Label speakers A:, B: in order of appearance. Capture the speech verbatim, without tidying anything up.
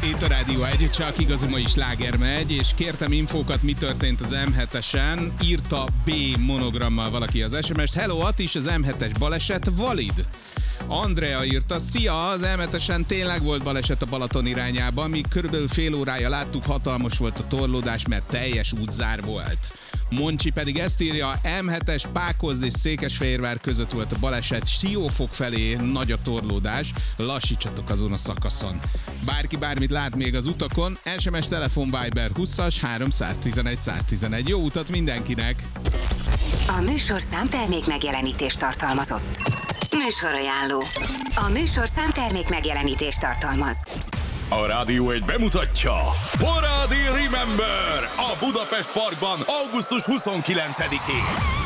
A: Itt a Rádió egy, csak igazi mai sláger megy, és kértem infókat, mi történt az em hetesen. Írta B monogrammal valaki az es em est. Hello Attis, az em hetes baleset valid. Andrea írta, szia, az em hetesen tényleg volt baleset a Balaton irányában, míg körülbelül fél órája láttuk, hatalmas volt a torlódás, mert teljes útzár volt. Moncsi pedig ezt írja, em hetes Pákozd és Székesfehérvár között volt a baleset, Siófok felé nagy a torlódás, lassítsatok azon a szakaszon. Bárki bármit lát még az utakon, es em es, telefon, Viber húszas háromszáztizenegy száztizenegy. Jó utat mindenkinek!
B: A műsorszám termék megjelenítést tartalmazott. Műsorajánló. A műsorszám termék megjelenítést tartalmaz.
C: A Rádió egy bemutatja Parádi Remember a Budapest Parkban augusztus huszonkilencedikén.